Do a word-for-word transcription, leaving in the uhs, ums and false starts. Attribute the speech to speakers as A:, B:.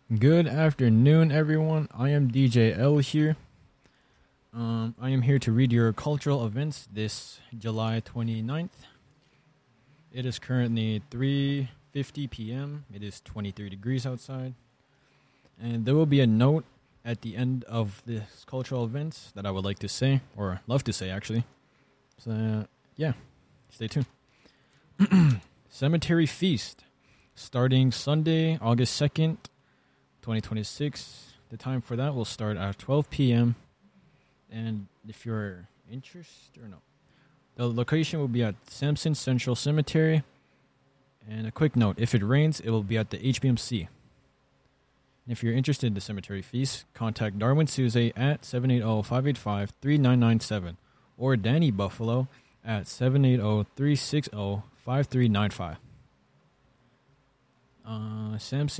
A: Good afternoon, everyone. I am D J L here. Um, I am here to read your cultural events this July twenty-ninth. It is currently three fifty p.m. It is twenty-three degrees outside. And there will be a note at the end of this cultural event that I would like to say, or love to say, actually. So, uh, yeah, stay tuned. Cemetery Feast, starting Sunday, August second, twenty twenty-six. The time for that will start at twelve p.m. And if you're interested or no, the location will be at Sampson Central Cemetery. And a quick note, if it rains, it will be at the H B M C. And if you're interested in the Cemetery Feast, contact Darwin Suze at seven eight zero, five eight five, three nine nine seven or Danny Buffalo at seven eight zero, three six zero, five three nine five. Uh, Sam